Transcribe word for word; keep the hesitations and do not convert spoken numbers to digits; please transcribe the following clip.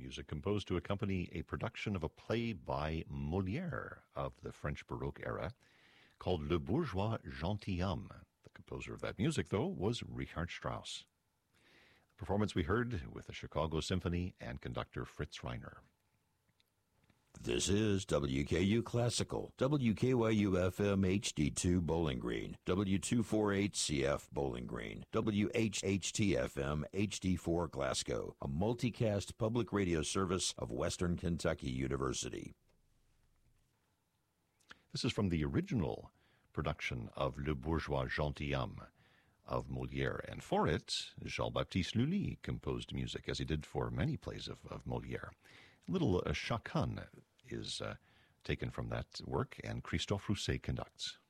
music composed to accompany a production of a play by Molière of the French Baroque era called Le Bourgeois Gentilhomme. The composer of that music, though, was Richard Strauss. The performance we heard with the Chicago Symphony and conductor Fritz Reiner. This is W K U Classical, W K Y U F M H D two Bowling Green, W two forty-eight C F Bowling Green, W H H T F M H D four Glasgow, a multicast public radio service of Western Kentucky University. This is from the original production of Le Bourgeois Gentilhomme of Molière, and for it, Jean-Baptiste Lully composed music, as he did for many plays of, of Molière. Little uh, Chacan is uh, taken from that work, and Christophe Rousset conducts.